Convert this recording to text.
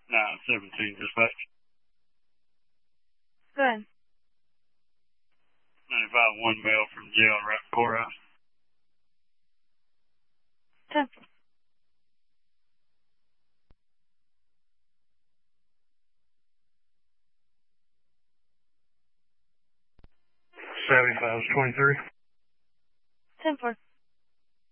917 dispatch. Go ahead. 95-1 mail from jail and Rapid Courthouse. 10. 75-23. 10-4.